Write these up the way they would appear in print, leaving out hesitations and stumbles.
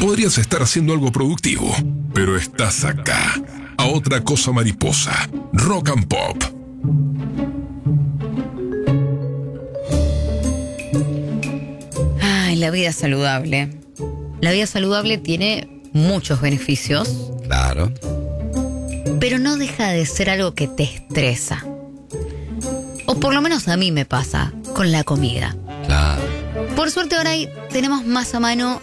Podrías estar haciendo algo productivo, pero estás acá. A Otra Cosa Mariposa. Rock and Pop. Ay, la vida saludable. La vida saludable tiene muchos beneficios. Claro. Pero no deja de ser algo que te estresa. O por lo menos a mí me pasa con la comida. Claro. Por suerte ahora tenemos más a mano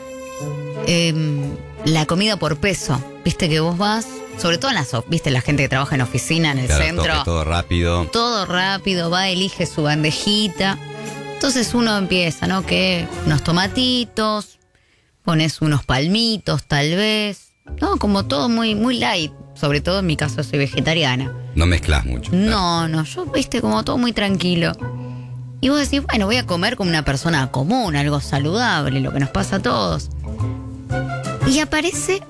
la comida por peso. Viste que vos vas, sobre todo viste la gente que trabaja en oficina, en el centro. Todo rápido. Todo rápido, va, elige su bandejita. Entonces uno empieza, ¿no? Que unos tomatitos, pones unos palmitos tal vez. No, como todo muy, muy light. Sobre todo en mi caso soy vegetariana. No mezclas mucho. No, yo, viste, como todo muy tranquilo. Y vos decís, bueno, voy a comer como una persona común, algo saludable, lo que nos pasa a todos. Y aparece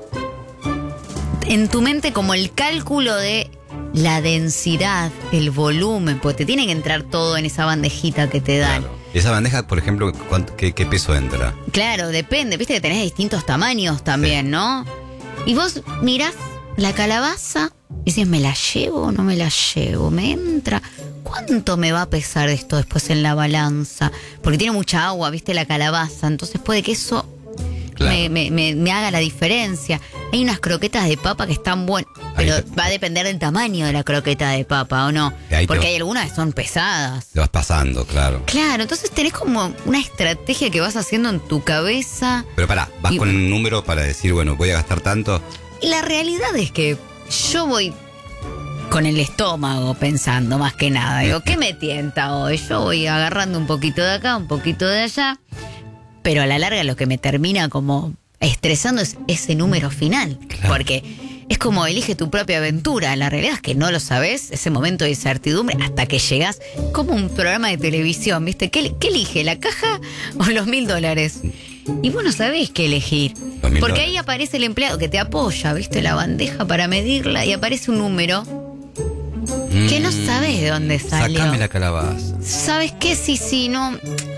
en tu mente como el cálculo de la densidad, el volumen, porque te tiene que entrar todo en esa bandejita que te dan. Claro. Esa bandeja, por ejemplo, ¿qué peso entra? Claro, depende, viste que tenés distintos tamaños también, sí, ¿no? Y vos mirás la calabaza y dices, ¿me la llevo o no me la llevo? ¿Me entra? ¿Cuánto me va a pesar esto después en la balanza? Porque tiene mucha agua, viste, la calabaza. Entonces puede que eso, claro, me haga la diferencia. Hay unas croquetas de papa que están buenas, pero va a depender del tamaño de la croqueta de papa, ¿o no? Porque hay algunas que son pesadas. Te vas pasando, claro. Claro, entonces tenés como una estrategia que vas haciendo en tu cabeza. Pero pará, vas con un número para decir, bueno, voy a gastar tanto. La realidad es que yo voy con el estómago pensando más que nada. Digo, ¿qué me tienta hoy? Yo voy agarrando un poquito de acá, un poquito de allá, pero a la larga lo que me termina como estresando es ese número final. Claro. Porque es como elige tu propia aventura. La realidad es que no lo sabes, ese momento de incertidumbre, hasta que llegas como un programa de televisión, ¿viste? ¿Qué elige, la caja o los $1.000? Y vos no sabés qué elegir. Porque ahí aparece el empleado que te apoya, ¿viste? La bandeja para medirla y aparece un número que no sabes de dónde salió. Sacame la calabaza. ¿Sabes qué? Sí, no.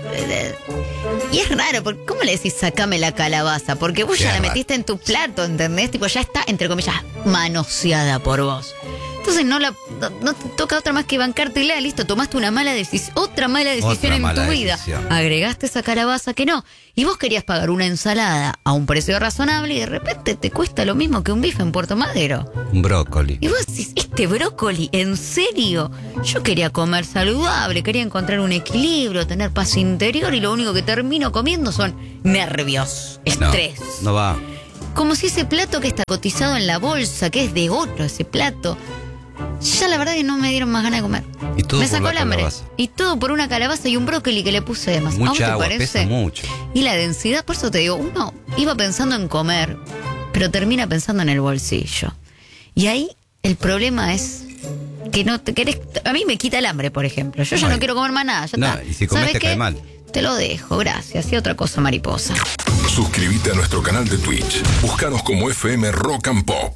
Y es raro, porque ¿cómo le decís sacame la calabaza? Porque vos ya la metiste en tu plato, ¿entendés? Tipo, ya está, entre comillas, manoseada por vos. Entonces no te toca otra más que bancártela, listo, tomaste una mala decisión, otra mala decisión en tu vida. Agregaste esa calabaza que no. Y vos querías pagar una ensalada a un precio razonable y de repente te cuesta lo mismo que un bife en Puerto Madero. Un brócoli. Y vos decís, ¿este brócoli? ¿En serio? Yo quería comer saludable, quería encontrar un equilibrio, tener paz interior y lo único que termino comiendo son nervios, estrés. No va. Como si ese plato que está cotizado en la bolsa, que es de otro ese plato, ya la verdad que no me dieron más ganas de comer. Y todo me sacó por el la hambre. calabaza. Y todo por una calabaza y un brócoli que le puse de más. Mucha agua, parece? pesa mucho. Y la densidad, por eso te digo, uno iba pensando en comer, pero termina pensando en el bolsillo. Y ahí el problema es que no te querés. A mí me quita el hambre, por ejemplo. Yo ya no quiero comer más nada. Ya está. Y si comes te cae mal. Te lo dejo, gracias. Y otra cosa, mariposa. Suscríbete a nuestro canal de Twitch. Búscanos como FM Rock and Pop.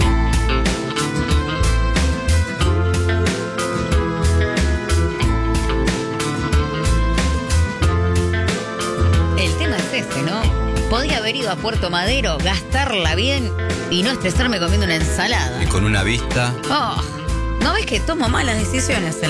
El tema es este, ¿no? Podría haber ido a Puerto Madero, gastarla bien y no estresarme comiendo una ensalada. Y con una vista. Oh, ¿no ves que tomo malas decisiones en